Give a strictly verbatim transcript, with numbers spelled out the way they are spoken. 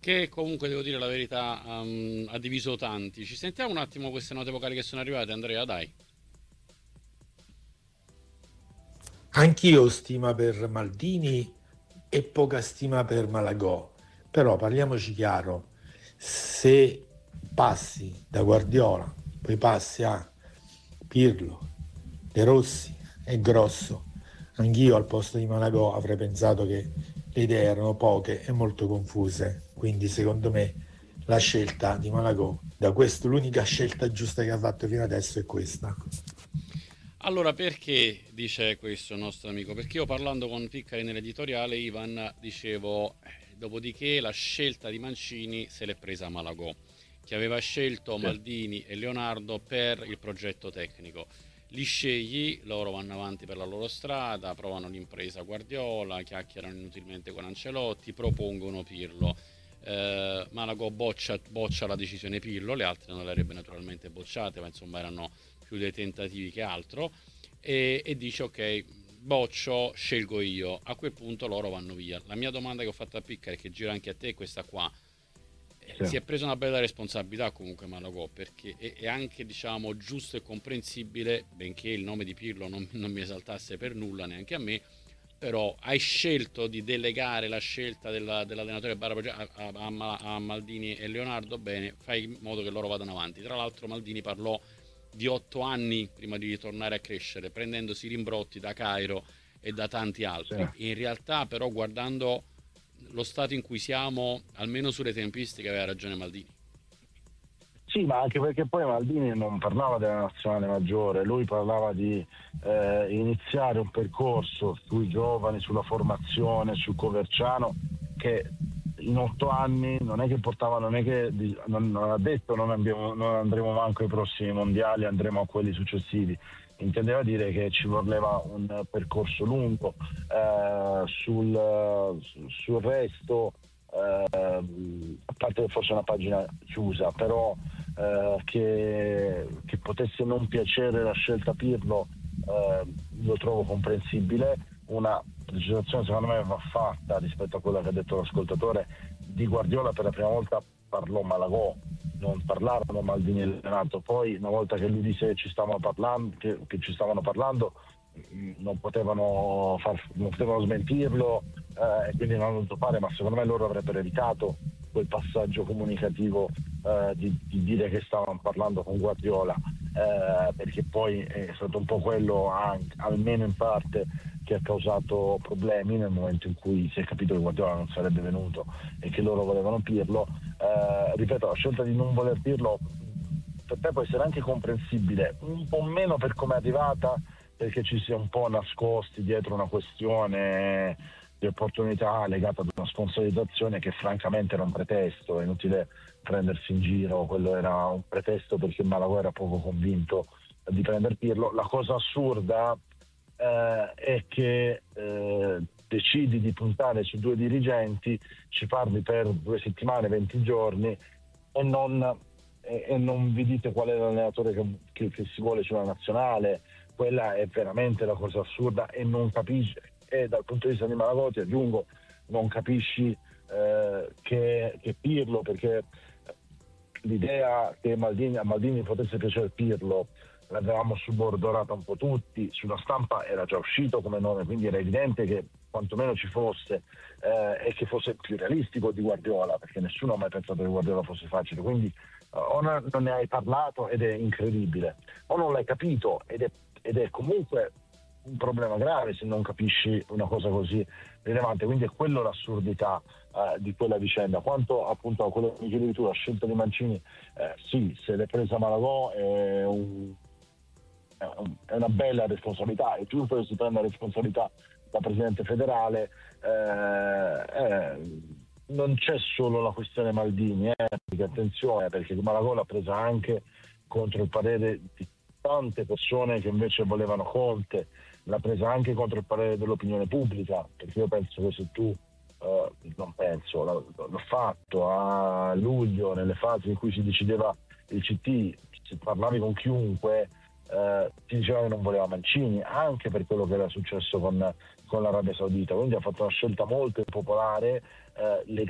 che comunque devo dire la verità, um, ha diviso tanti. Ci sentiamo un attimo queste note vocali che sono arrivate, Andrea, dai. Anch'io ho stima per Maldini e poca stima per Malagò, però parliamoci chiaro, se passi da Guardiola, poi passi a Pirlo, De Rossi e Grosso, anch'io al posto di Malagò avrei pensato che le idee erano poche e molto confuse, quindi secondo me la scelta di Malagò, da questo l'unica scelta giusta che ha fatto fino adesso è questa. Allora, perché dice questo il nostro amico? Perché io parlando con Piccari nell'editoriale, Ivan, dicevo, eh, dopodiché la scelta di Mancini se l'è presa Malagò, che aveva scelto Sì. Maldini e Leonardo per il progetto tecnico. Li scegli, loro vanno avanti per la loro strada, provano l'impresa Guardiola, chiacchierano inutilmente con Ancelotti, propongono Pirlo. Eh, Malagò boccia, boccia la decisione Pirlo, le altre non le avrebbe naturalmente bocciate, ma insomma erano più dei tentativi che altro, e, e dice ok, boccio, scelgo io. A quel punto loro vanno via. La mia domanda che ho fatto a Picca, e che gira anche a te, è questa qua. Eh, Sì. si è preso una bella responsabilità comunque Malagò, perché è, è anche diciamo giusto e comprensibile, benché il nome di Pirlo non, non mi esaltasse per nulla neanche a me, però hai scelto di delegare la scelta della, dell'allenatore barra a, a, a, a Maldini e Leonardo, bene, fai in modo che loro vadano avanti. Tra l'altro Maldini parlò di otto anni prima di ritornare a crescere, prendendosi rimbrotti da Cairo e da tanti Sì. altri. In realtà, però, guardando lo stato in cui siamo, almeno sulle tempistiche, aveva ragione Maldini. Sì, ma anche perché poi Maldini non parlava della nazionale maggiore, lui parlava di eh, iniziare un percorso sui giovani, sulla formazione, su Coverciano, che in otto anni non è che portava, non è che non, non ha detto non, abbiamo, non andremo manco ai prossimi mondiali, andremo a quelli successivi. Intendeva dire che ci voleva un percorso lungo eh, sul, sul resto, eh, a parte che fosse una pagina chiusa, però eh, che, che potesse non piacere la scelta Pirlo, eh, lo trovo comprensibile. Una precisazione secondo me va fatta rispetto a quello che ha detto l'ascoltatore: di Guardiola per la prima volta parlò Malagò, non parlarono Maldini e Leonardo. Poi una volta che lui disse che ci stavano parlando, che, che ci stavano parlando non potevano, far, non potevano smentirlo, eh, e quindi non hanno dovuto fare, ma secondo me loro avrebbero evitato quel passaggio comunicativo, eh, di, di dire che stavano parlando con Guardiola, eh, perché poi è stato un po' quello, anche, almeno in parte, che ha causato problemi nel momento in cui si è capito che Guardiola non sarebbe venuto e che loro volevano Pirlo. Eh, ripeto, la scelta di non voler Pirlo per te può essere anche comprensibile, un po' meno per come è arrivata, perché ci si è un po' nascosti dietro una questione di opportunità legata ad una sponsorizzazione che francamente era un pretesto, è inutile prendersi in giro, quello era un pretesto perché Malagò era poco convinto di prendere Pirlo. La cosa assurda eh, è che eh, decidi di puntare su due dirigenti, ci parli per due settimane, venti giorni e non, e, e non vi dite qual è l'allenatore che, che, che si vuole sulla nazionale. Quella è veramente la cosa assurda e non capisci, e dal punto di vista di Malagò ti aggiungo, non capisci eh, che, che Pirlo, perché l'idea che Maldini, a Maldini potesse piacere Pirlo l'avevamo subordonata un po' tutti, sulla stampa era già uscito come nome, quindi era evidente che quantomeno ci fosse, eh, e che fosse più realistico di Guardiola, perché nessuno ha mai pensato che Guardiola fosse facile, quindi eh, o non ne hai parlato ed è incredibile, o non l'hai capito ed è, ed è comunque un problema grave se non capisci una cosa così rilevante. Quindi è quello l'assurdità eh, di quella vicenda. Quanto appunto a quello che chiedevi tu, la scelta di Mancini, eh, sì, se l'è presa Malagò è, un, è una bella responsabilità, è giusto che si prenda responsabilità da presidente federale. eh, eh, non c'è solo la questione Maldini, eh, perché attenzione, perché Malagò l'ha presa anche contro il parere di tante persone che invece volevano Conte, l'ha presa anche contro il parere dell'opinione pubblica, perché io penso che se tu, eh, non penso, l'ho fatto a luglio, nelle fasi in cui si decideva il C T, se parlavi con chiunque, eh, ti diceva che non voleva Mancini, anche per quello che era successo con, con l'Arabia Saudita, quindi ha fatto una scelta molto impopolare, eh,